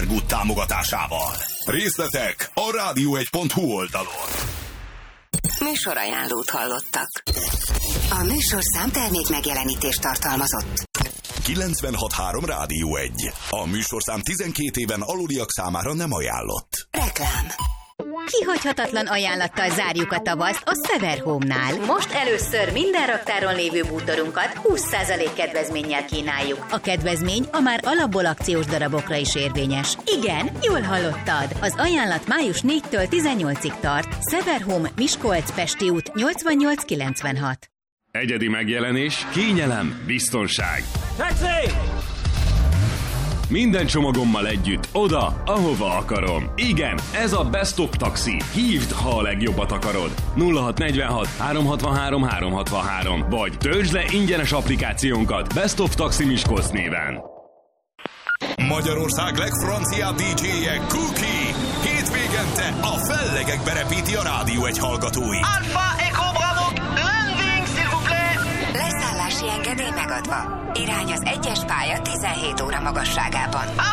Good támogatásával. Részletek a radio1.hu oldalon. Műsorajánlót hallottak. A műsorszám termék megjelenítést tartalmazott. 96.3 Rádió 1. A műsorszám 12 éven aluliak számára nem ajánlott. Reklám. Kihagyhatatlan ajánlattal zárjuk a tavaszt a Sever Home-nál. Most először minden raktáron lévő bútorunkat 20% kedvezménnyel kínáljuk. A kedvezmény a már alapból akciós darabokra is érvényes. Igen, jól hallottad. Az ajánlat május 4-től 18-ig tart. Sever Home, Miskolc, Pesti út 8896. Egyedi megjelenés, kényelem, biztonság. Taxi! Minden csomagommal együtt, oda, ahova akarom. Igen, ez a Best of Taxi. Hívd, ha a legjobbat akarod. 0646 363 363. Vagy töltsd le ingyenes applikációnkat Best of Taxi Miskolc néven. Magyarország legfranciább DJ-je Cookie. Hétvégente a fellegekbe repíti a Rádió 1 hallgatói. Alpha Echo Bravo, landing s'il vous plaît. Leszállási engedély megadva. Irány az 1-es pálya 17 óra magasságában.